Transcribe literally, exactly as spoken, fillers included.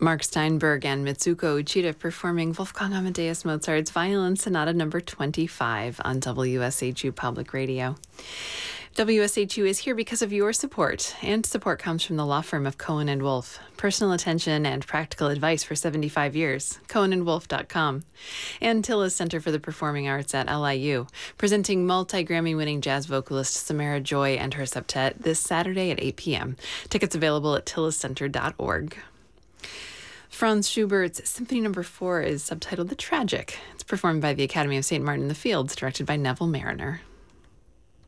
Mark Steinberg and Mitsuko Uchida performing Wolfgang Amadeus Mozart's Violin Sonata number twenty-five on W S H U Public Radio. W S H U is here because of your support, and support comes from the law firm of Cohen and Wolf. Personal attention and practical advice for seventy-five years. cohen and wolf dot com. And Tillis Center for the Performing Arts at L I U, presenting multi-Grammy-winning jazz vocalist Samara Joy and her septet this Saturday at eight p.m. Tickets available at tillis center dot org. Franz Schubert's Symphony Number Four is subtitled The Tragic. It's performed by the Academy of Saint Martin in the Fields, directed by Neville Mariner.